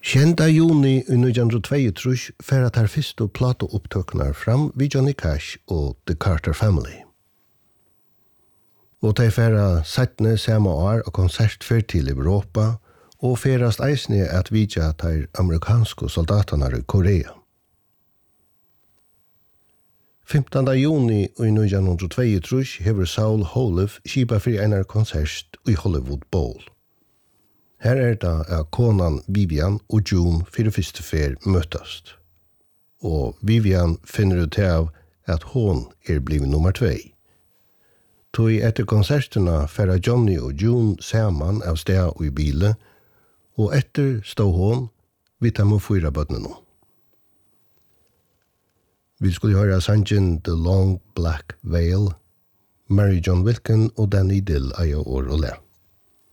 10. juni i 1922 færa tar fyrstu platuopptøknar fram vid Johnny Cash og The Carter Family. Og de færa settne samme år og konsertfyr til Europa og færast eisne at vidja tar amerikanske soldaterna i Korea. 15. juni i 1922 hever Saul Holof skipa for en konsert i Hollywood Bowl. Her det at konan Vivian og June for første fer møtast. Og Vivian finner ut av at hon blivit nummer 2. Tog etter konserterna færa Johnny og June saman av sted i bilen, og etter stod hon vidt ham og 4 bøttene. Vi skulle høre sangen The Long Black Veil, Mary John Wilkin og Danny Dill eier år og le.